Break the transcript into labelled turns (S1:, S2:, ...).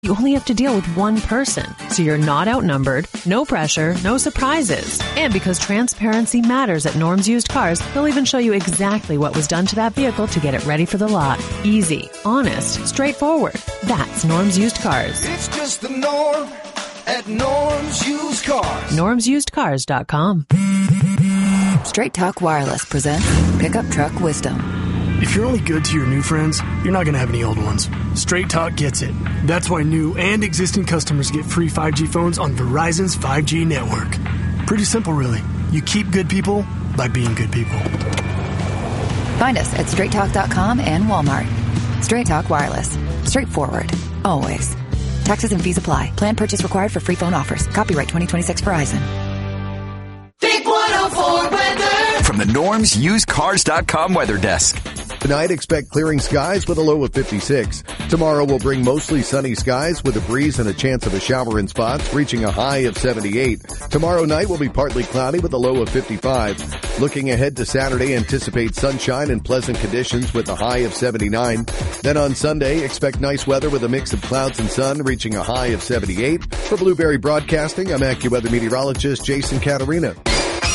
S1: You only have to deal with one person, so you're not outnumbered, no pressure, no surprises. And because transparency matters at Norm's Used Cars, they'll even show you exactly what was done to that vehicle to get it ready for the lot. Easy, honest, straightforward. That's Norm's Used Cars.
S2: It's just the norm at Norm's Used Cars.
S1: NormsUsedCars.com.
S3: Straight Talk Wireless presents Pickup Truck Wisdom.
S4: If you're only good to your new friends, you're not going to have any old ones. Straight Talk gets it. That's why new and existing customers get free 5G phones on Verizon's 5G network. Pretty simple, really. You keep good people by being good people.
S3: Find us at straighttalk.com and Walmart. Straight Talk Wireless. Straightforward. Always. Taxes and fees apply. Plan purchase required for free phone offers. Copyright 2026 Verizon.
S5: Big 104 weather.
S6: From the Norm's UsedCars.com weather desk.
S7: Tonight, expect clearing skies with a low of 56. Tomorrow will bring mostly sunny skies with a breeze and a chance of a shower in spots, reaching a high of 78. Tomorrow night will be partly cloudy with a low of 55. Looking ahead to Saturday, anticipate sunshine and pleasant conditions with a high of 79. Then on Sunday, expect nice weather with a mix of clouds and sun, reaching a high of 78. For Blueberry Broadcasting, I'm AccuWeather meteorologist Jason Catarina.